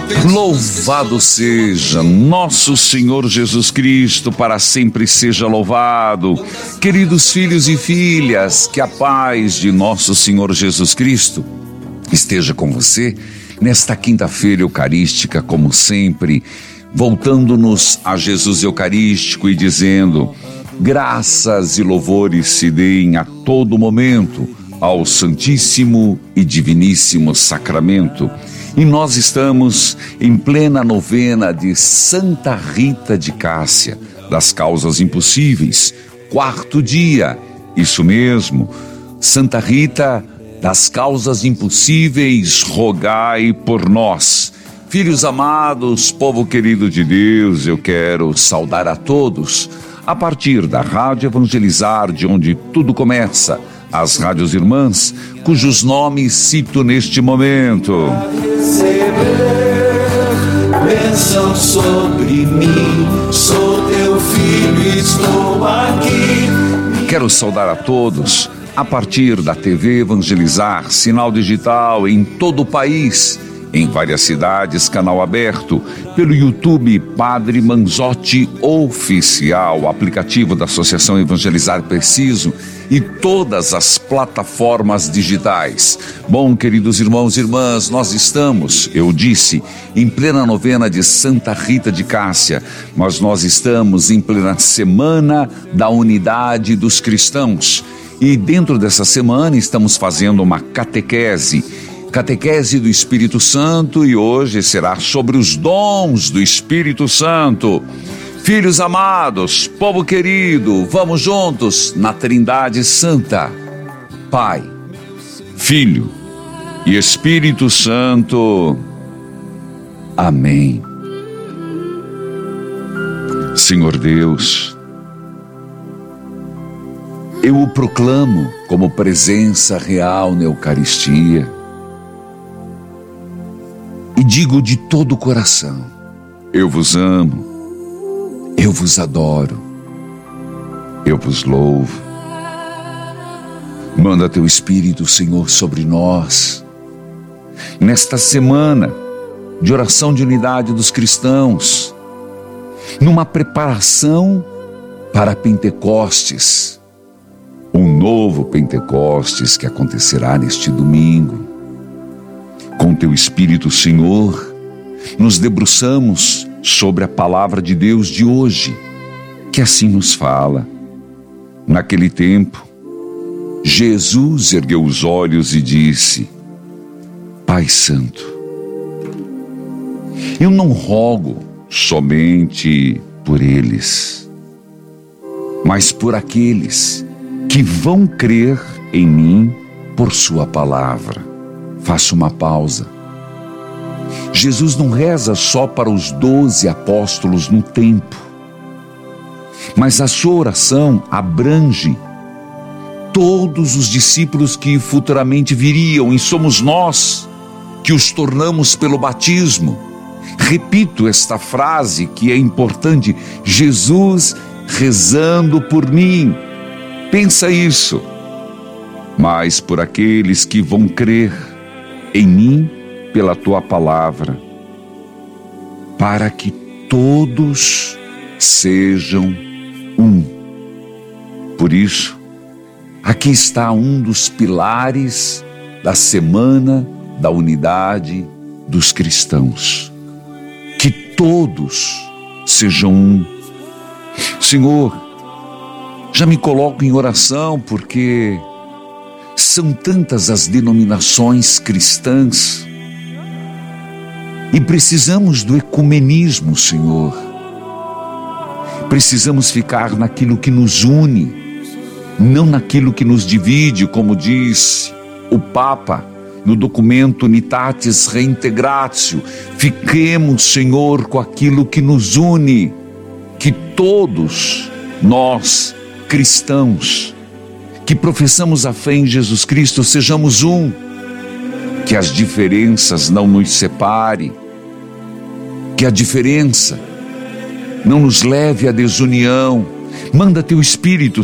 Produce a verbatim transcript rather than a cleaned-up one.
Louvado seja nosso Senhor Jesus Cristo, para sempre seja louvado. Queridos filhos e filhas, que a paz de nosso Senhor Jesus Cristo esteja com você nesta quinta-feira eucarística, como sempre, voltando-nos a Jesus Eucarístico e dizendo: graças e louvores se deem a todo momento ao Santíssimo e Diviníssimo Sacramento. E nós estamos em plena novena de Santa Rita de Cássia, das causas impossíveis, quarto dia, isso mesmo, Santa Rita das causas impossíveis, rogai por nós. Filhos amados, povo querido de Deus, eu quero saudar a todos, a partir da Rádio Evangelizar, de onde tudo começa, as rádios irmãs, cujos nomes cito neste momento. Bênção sobre mim, sou teu filho e estou aqui. Quero saudar a todos, a partir da T V Evangelizar, sinal digital em todo o país, em várias cidades, canal aberto, pelo YouTube Padre Manzotti Oficial, aplicativo da Associação Evangelizar Preciso e todas as plataformas digitais. Bom, queridos irmãos e irmãs, nós estamos, eu disse, em plena novena de Santa Rita de Cássia, mas nós estamos em plena semana da unidade dos cristãos. E dentro dessa semana estamos fazendo uma catequese, Catequese do Espírito Santo, e hoje será sobre os dons do Espírito Santo. Filhos amados, povo querido, vamos juntos na Trindade Santa, Pai, Filho e Espírito Santo. Amém. Senhor Deus, eu o proclamo como presença real na Eucaristia. E digo de todo o coração: eu vos amo, eu vos adoro, eu vos louvo. Manda teu Espírito, Senhor, sobre nós, nesta semana de oração de unidade dos cristãos, numa preparação para Pentecostes, um novo Pentecostes que acontecerá neste domingo. Com teu Espírito, Senhor, nos debruçamos sobre a palavra de Deus de hoje, que assim nos fala. Naquele tempo, Jesus ergueu os olhos e disse: Pai Santo, eu não rogo somente por eles, mas por aqueles que vão crer em mim por sua palavra. Faça uma pausa. Jesus não reza só para os doze apóstolos no templo, mas a sua oração abrange todos os discípulos que futuramente viriam, e somos nós que os tornamos pelo batismo. Repito esta frase que é importante: Jesus rezando por mim. Pensa isso. Mas por aqueles que vão crer em mim pela tua palavra, para que todos sejam um. Por isso, aqui está um dos pilares da semana da unidade dos cristãos: que todos sejam um. Senhor, já me coloco em oração, porque são tantas as denominações cristãs e precisamos do ecumenismo, Senhor. Precisamos ficar naquilo que nos une, não naquilo que nos divide, como diz o Papa no documento Unitatis Reintegratio. Fiquemos, Senhor, com aquilo que nos une, que todos nós, cristãos, que professamos a fé em Jesus Cristo, sejamos um, que as diferenças não nos separem, que a diferença não nos leve à desunião. Manda teu Espírito,